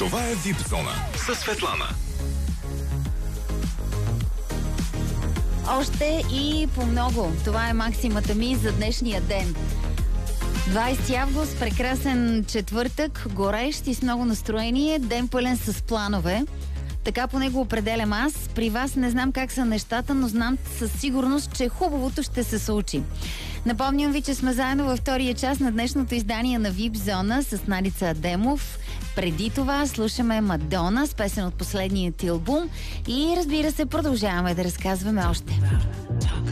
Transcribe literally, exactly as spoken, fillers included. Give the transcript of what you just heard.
Това е ви ай пи Зона със Светлана. Още и по много. Това е максимата ми за днешния ден. двайсети август, прекрасен четвъртък, горещ и с много настроение, ден пълен с планове. Така поне го определям аз. При вас не знам как са нещата, но знам със сигурност, че хубавото ще се случи. Напомням ви, че сме заедно във втория час на днешното издание на ви ай пи Зона с Надица Адемов. Преди това слушаме Мадона с песен от последния ти албум и разбира се, продължаваме да разказваме още.